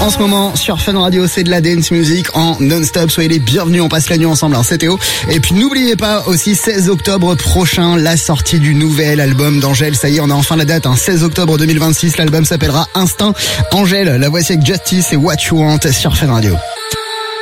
En ce moment, sur Fun Radio, c'est de la dance music en non-stop. Soyez les bienvenus, on passe la nuit ensemble, c'est Théo. Et puis n'oubliez pas aussi 16 octobre prochain, la sortie du nouvel album d'Angèle. Ça y est, on a enfin la date, 16 octobre 2026. L'album s'appellera Instinct. Angèle, la voici avec Justice et What You Want sur Fun Radio.